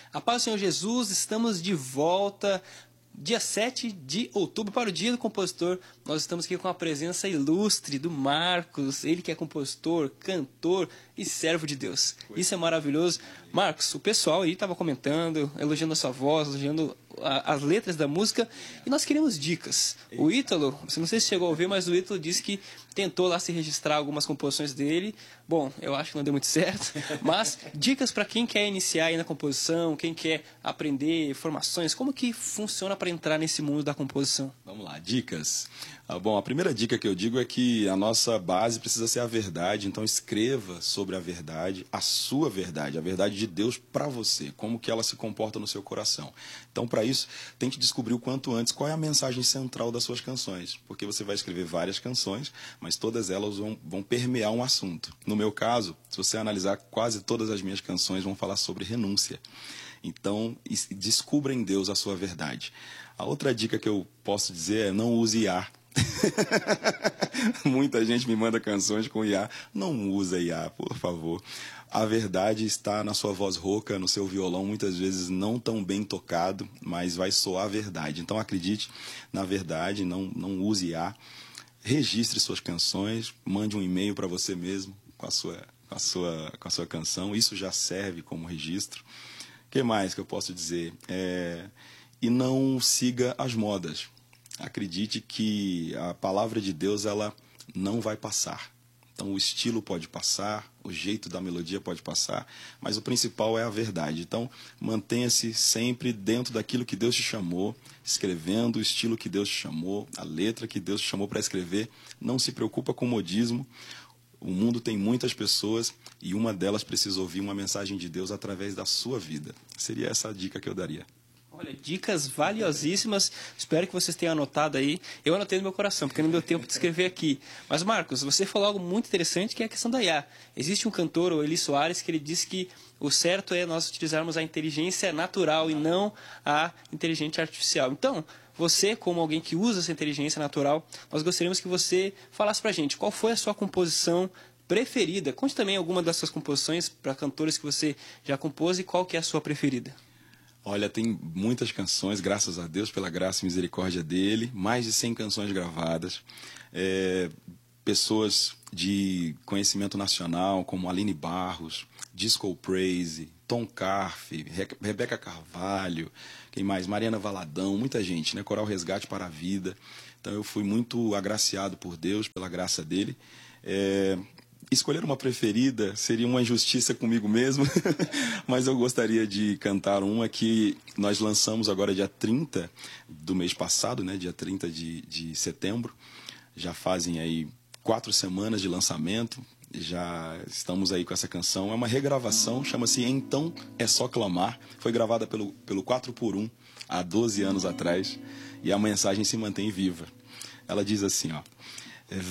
A paz do Senhor Jesus, estamos de volta, dia 7 de outubro, para o Dia do Compositor. Nós estamos aqui com a presença ilustre do Marcos, ele que é compositor, cantor e servo de Deus. Isso é maravilhoso. Marcos, o pessoal aí estava comentando, elogiando a sua voz, elogiando as letras da música, e nós queremos dicas. O Ítalo, não sei se chegou a ouvir, mas o Ítalo disse que tentou lá se registrar algumas composições dele. Bom, eu acho que não deu muito certo, mas dicas para quem quer iniciar aí na composição, quem quer aprender formações, como que funciona para entrar nesse mundo da composição? Vamos lá, dicas. Bom, a primeira dica que eu digo é que a nossa base precisa ser a verdade, então escreva sobre a verdade, a sua verdade, a verdade de Deus para você, como que ela se comporta no seu coração. Então, para isso, tente descobrir o quanto antes qual é a mensagem central das suas canções, porque você vai escrever várias canções, mas todas elas vão permear um assunto. No meu caso, se você analisar, quase todas as minhas canções vão falar sobre renúncia. Então, descubra em Deus a sua verdade. A outra dica que eu posso dizer é não use IA. Muita gente me manda canções com IA. Não usa IA, por favor. A verdade está na sua voz rouca, no seu violão, muitas vezes não tão bem tocado, mas vai soar a verdade. Então acredite na verdade, não use IA. Registre suas canções, mande um e-mail para você mesmo com a sua canção. Isso já serve como registro. O que mais que eu posso dizer? E não siga as modas. Acredite que a palavra de Deus ela não vai passar. Então o estilo pode passar, o jeito da melodia pode passar, mas o principal é a verdade. Então mantenha-se sempre dentro daquilo que Deus te chamou, escrevendo o estilo que Deus te chamou, a letra que Deus te chamou para escrever. Não se preocupa com modismo. O mundo tem muitas pessoas e uma delas precisa ouvir uma mensagem de Deus através da sua vida. Seria essa a dica que eu daria. Olha, dicas valiosíssimas, espero que vocês tenham anotado aí. Eu anotei no meu coração, porque não deu tempo de escrever aqui. Mas, Marcos, você falou algo muito interessante, que é a questão da IA. Existe um cantor, o Eli Soares, que ele disse que o certo é nós utilizarmos a inteligência natural e não a inteligência artificial. Então, você, como alguém que usa essa inteligência natural, nós gostaríamos que você falasse pra gente qual foi a sua composição preferida. Conte também alguma das suas composições para cantores que você já compôs e qual que é a sua preferida. Olha, tem muitas canções, graças a Deus, pela graça e misericórdia dele, mais de 100 canções gravadas, pessoas de conhecimento nacional, como Aline Barros, Disco Praise, Tom Carfe, Rebeca Carvalho, quem mais? Mariana Valadão, muita gente, né? Coral Resgate para a Vida. Então eu fui muito agraciado por Deus, pela graça dele. Escolher uma preferida seria uma injustiça comigo mesmo, mas eu gostaria de cantar uma que nós lançamos agora dia 30 do mês passado, né, dia 30 de setembro. Já fazem aí 4 semanas de lançamento, já estamos aí com essa canção. É uma regravação, chama-se Então É Só Clamar. Foi gravada pelo 4x1 há 12 anos atrás e a mensagem se mantém viva. Ela diz assim, ó: